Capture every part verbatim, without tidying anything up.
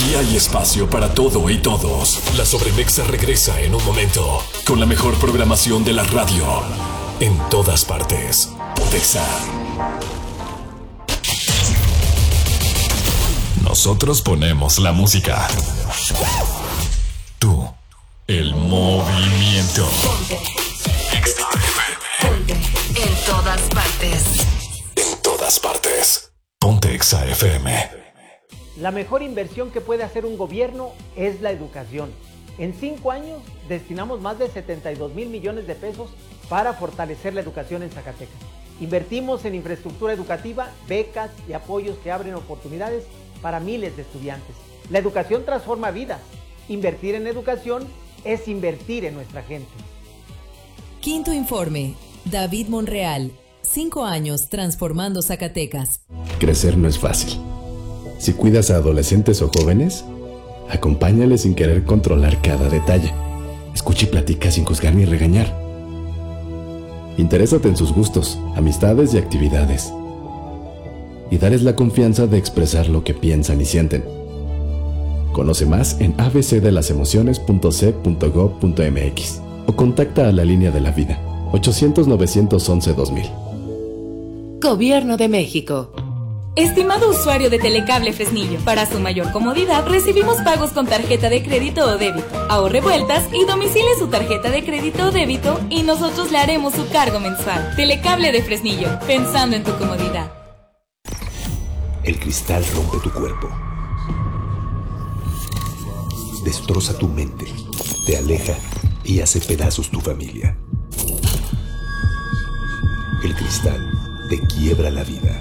Aquí hay espacio para todo y todos. La Sobremexa regresa en un momento con la mejor programación de la radio. En todas partes. Pontexa. Nosotros ponemos la música. Tú, el movimiento. Ponte. Exa F M. Ponte. En todas partes. En todas partes. Ponte Exa F M. La mejor inversión que puede hacer un gobierno es la educación. En cinco años destinamos más de setenta y dos mil millones de pesos para fortalecer la educación en Zacatecas. Invertimos en infraestructura educativa, becas y apoyos que abren oportunidades para miles de estudiantes. La educación transforma vidas. Invertir en educación es invertir en nuestra gente. Quinto informe. David Monreal. Cinco años transformando Zacatecas. Crecer no es fácil. Si cuidas a adolescentes o jóvenes, acompáñales sin querer controlar cada detalle. Escucha y platica sin juzgar ni regañar. Interésate en sus gustos, amistades y actividades. Y dales la confianza de expresar lo que piensan y sienten. Conoce más en a b c de las emociones punto c punto gob punto m x o contacta a la línea de la vida ochocientos, novecientos once, dos mil. Gobierno de México. Estimado usuario de Telecable Fresnillo, para su mayor comodidad recibimos pagos con tarjeta de crédito o débito. Ahorre vueltas y domicile su tarjeta de crédito o débito y nosotros le haremos su cargo mensual. Telecable de Fresnillo, pensando en tu comodidad. El cristal rompe tu cuerpo, destroza tu mente, te aleja y hace pedazos tu familia. El cristal te quiebra la vida.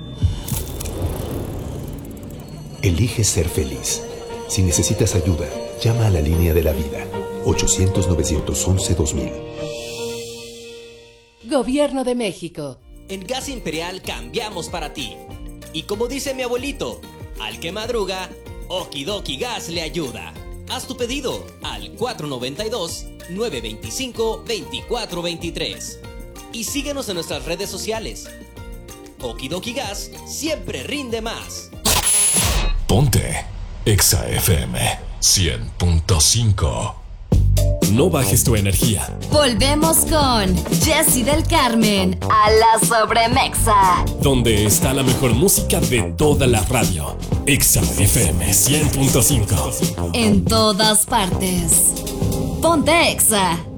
Elige ser feliz. Si necesitas ayuda, llama a la línea de la vida ochocientos, novecientos once, dos mil. Gobierno de México. En Gas Imperial cambiamos para ti. Y como dice mi abuelito, al que madruga, Okidoki Gas le ayuda. Haz tu pedido al cuatro noventa y dos, nueve veinticinco, veinticuatro veintitrés. Y síguenos en nuestras redes sociales. Okidoki Gas siempre rinde más. Ponte Exa F M cien punto cinco. No bajes tu energía. Volvemos con Jessy del Carmen a la Sobremexa, donde está la mejor música de toda la radio. Exa F M cien punto cinco. En todas partes. Ponte Exa.